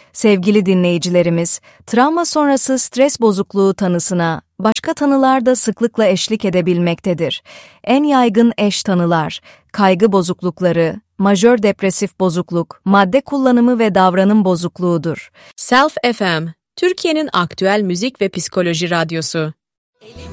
Sevgili dinleyicilerimiz, travma sonrası stres bozukluğu tanısına başka tanılar da sıklıkla eşlik edebilmektedir. En yaygın eş tanılar, kaygı bozuklukları, majör depresif bozukluk, madde kullanımı ve davranım bozukluğudur. Self FM, Türkiye'nin aktüel müzik ve psikoloji radyosu.